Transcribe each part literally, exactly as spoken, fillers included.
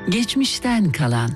Geçmişten kalan.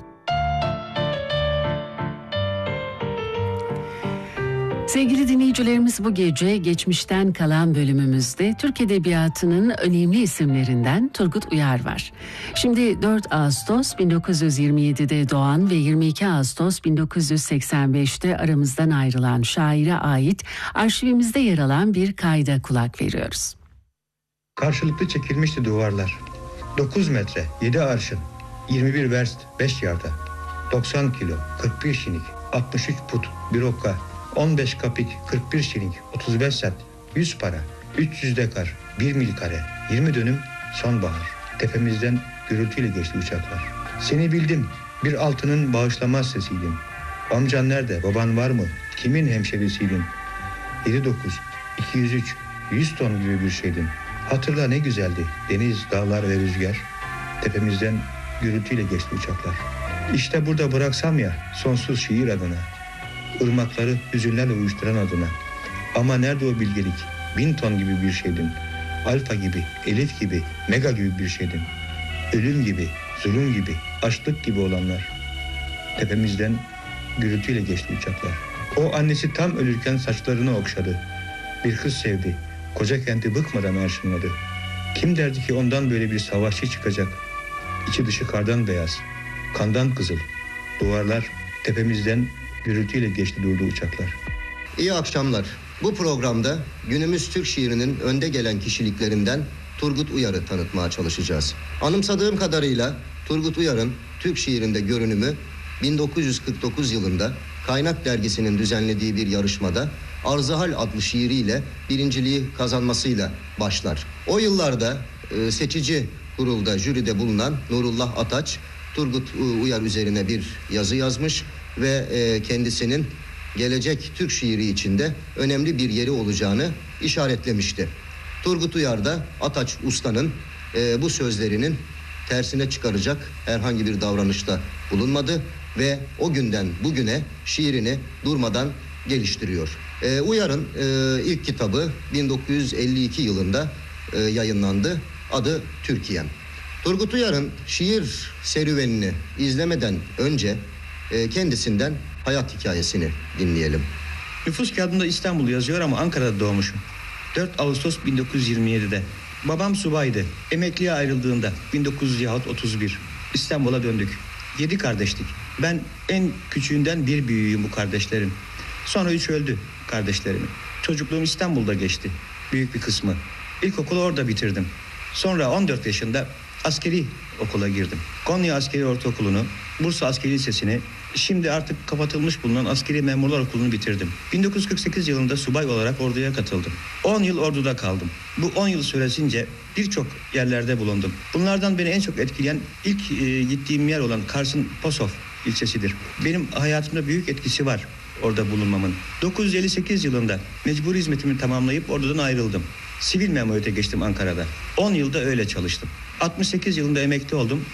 Sevgili dinleyicilerimiz, bu gece geçmişten kalan bölümümüzde Türk Edebiyatı'nın önemli isimlerinden Turgut Uyar var. Şimdi dört Ağustos bin dokuz yüz yirmi yedide doğan ve yirmi iki Ağustos bin dokuz yüz seksen beşte aramızdan ayrılan şaire ait arşivimizde yer alan bir kayda kulak veriyoruz. Karşılıklı çekilmişti duvarlar. dokuz metre, yedi arşın, yirmi bir verst, beş yarda, doksan kilo, kırk bir şinik, altmış üç put, bir okka, on beş kapik, kırk bir şinik, otuz beş sent, yüz para, üç yüz dekar, bir mil kare, yirmi dönüm, sonbahar. Tepemizden gürültüyle geçti uçaklar. Seni bildim, bir altının bağışlamaz sesiydin. Amcan nerede, baban var mı, kimin hemşerisiydin? yedi dokuz, iki yüz üç, yüz ton gibi bir şeydin. Hatırla ne güzeldi, deniz, dağlar ve rüzgar. Tepemizden gürültüyle geçti uçaklar. İşte burada bıraksam ya, sonsuz şiir adına. Irmakları hüzünlerle uyuşturan adına. Ama nerede o bilgelik? Bin ton gibi bir şeydin. Alfa gibi, elif gibi, mega gibi bir şeydin. Ölüm gibi, zulüm gibi, açlık gibi olanlar. Tepemizden gürültüyle geçti uçaklar. O annesi tam ölürken saçlarını okşadı. Bir kız sevdi. Koca kenti bıkmadan arşınladı. Kim derdi ki ondan böyle bir savaşçı çıkacak? İçi dışı kardan beyaz, kandan kızıl. Duvarlar tepemizden gürültüyle geçti durdu uçaklar. İyi akşamlar. Bu programda günümüz Türk şiirinin önde gelen kişiliklerinden Turgut Uyar'ı tanıtmaya çalışacağız. Anımsadığım kadarıyla Turgut Uyar'ın Türk şiirinde görünümü bin dokuz yüz kırk dokuz yılında Kaynak Dergisi'nin düzenlediği bir yarışmada Arzı-Hal adlı şiiriyle birinciliği kazanmasıyla başlar. O yıllarda e, seçici kurulda, jüride bulunan Nurullah Ataç, Turgut Uyar üzerine bir yazı yazmış ve e, kendisinin gelecek Türk şiiri içinde önemli bir yeri olacağını işaretlemişti. Turgut Uyar da Ataç Usta'nın e, bu sözlerinin tersine çıkaracak herhangi bir davranışta bulunmadı ve o günden bugüne şiirini durmadan geliştiriyor. E, Uyar'ın e, ilk kitabı bin dokuz yüz elli iki yılında e, yayınlandı. Adı Türkiye'm. Turgut Uyar'ın şiir serüvenini izlemeden önce e, kendisinden hayat hikayesini dinleyelim. Nüfus kağıdında İstanbul yazıyor ama Ankara'da doğmuşum. dört Ağustos bin dokuz yüz yirmi yedide. Babam subaydı. Emekliye ayrıldığında bin dokuz yüz otuz bir İstanbul'a döndük. Yedi kardeştik. Ben en küçüğünden bir büyüğüm bu kardeşlerin. Sonra üç öldü kardeşlerimin. Çocukluğum İstanbul'da geçti. Büyük bir kısmı. İlkokulu orada bitirdim. Sonra on dört yaşında askeri okula girdim. Konya Askeri Ortaokulu'nu, Bursa Askeri Lisesi'ni, şimdi artık kapatılmış bulunan Askeri Memurlar Okulu'nu bitirdim. bin dokuz yüz kırk sekiz yılında subay olarak orduya katıldım. on yıl orduda kaldım. Bu on yıl süresince birçok yerlerde bulundum. Bunlardan beni en çok etkileyen ilk e, gittiğim yer olan Kars'ın Posof ilçesidir. Benim hayatımda büyük etkisi var orada bulunmamın. dokuz yüz elli sekiz yılında mecburi hizmetimi tamamlayıp ordudan ayrıldım. Sivil memuriyete geçtim Ankara'da. on yılda öyle çalıştım. altmış sekiz yılında emekli oldum.